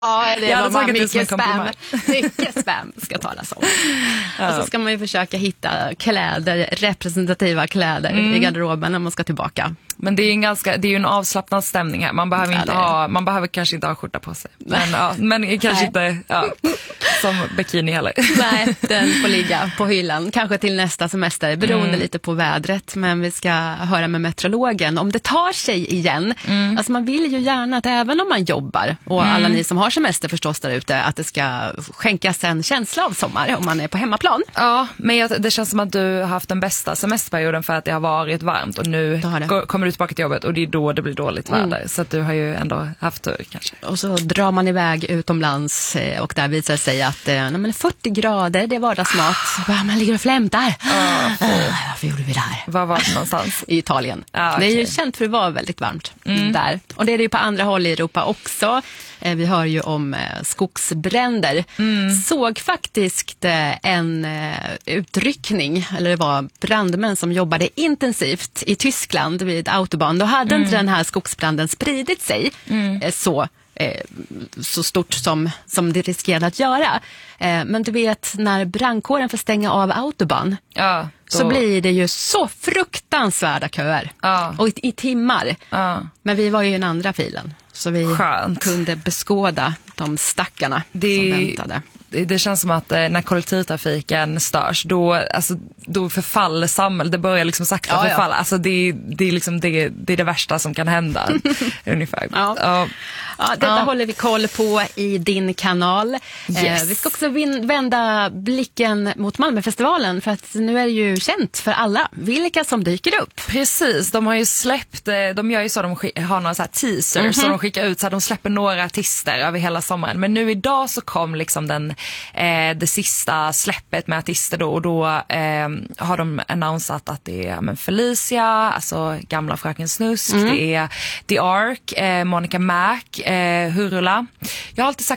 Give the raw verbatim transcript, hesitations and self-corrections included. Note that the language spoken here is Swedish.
Ja, det Jag var bara det mycket spam. Mycket spam ska talas om. Ja. Och så ska man ju försöka hitta kläder, representativa kläder mm. i garderoben när man ska tillbaka. Men det är ju en ganska, det är ju en avslappnad stämning här. Man behöver inte ha, man behöver kanske inte ha skjorta på sig. Men ja, men kanske inte ja, som bikini heller. Nej, den får ligga på hyllan. Kanske till nästa semester, beroende mm. lite på vädret. Men vi ska höra med meteorologen om det tar sig igen. Mm. Alltså man vill ju gärna att även om man jobbar, och mm. alla ni som har semester förstås där ute, att det ska skänkas en känsla av sommar om man är på hemmaplan. Ja, men jag, det känns som att du har haft den bästa semesterperioden för att det har varit varmt. Och nu kommer du tillbaka till jobbet och det är då det blir dåligt väder. Mm. Så att du har ju ändå haft tur kanske. Och så drar man iväg utomlands och där visar det sig att nej, men fyrtio grader, det är vardagsmat. Ah. Man ligger och flämtar. Ah, varför gjorde vi det här? Var var det någonstans? I Italien. Ah, okay. Det är ju känt för att vara väldigt varmt mm. där. Och det är det ju på andra håll i Europa också. Vi hör ju om skogsbränder. Mm. Såg faktiskt en utryckning, eller det var brandmän som jobbade intensivt i Tyskland vid autobahn. Då hade mm. inte den här skogsbranden spridit sig mm. så, så stort som, som det riskerade att göra. Men du vet, när brandkåren får stänga av autobahn ja, då... så blir det ju så fruktansvärda köer. Ja. Och i, i timmar. Ja. Men vi var ju i den andra filen. Så vi Skönt. kunde beskåda de stackarna det, som väntade. Det, det känns som att eh, när kollektivtrafiken störs, då, alltså, då förfaller samhället. Det börjar liksom sakta ja, förfalla. Ja. Alltså, det, det, är liksom det, det är det värsta som kan hända. ungefär. Ja. Ja. Ja, detta ja. håller vi koll på i din kanal. Yes. Eh, vi ska också vin- vända blicken mot Malmöfestivalen, för att nu är det ju känt för alla vilka som dyker upp. Precis, de har ju släppt, de gör ju så, de sk- har några så här teasers mm-hmm. som de skickar ut, så att de släpper några artister över hela sommaren. Men nu idag så kom liksom den, eh, det sista släppet med artister då, och då eh, har de annonsat att det är men Felicia, alltså gamla Fröken Snusk, mm. det är The Ark, eh, Monica Mac, eh, Hurula. Jag har alltid sagt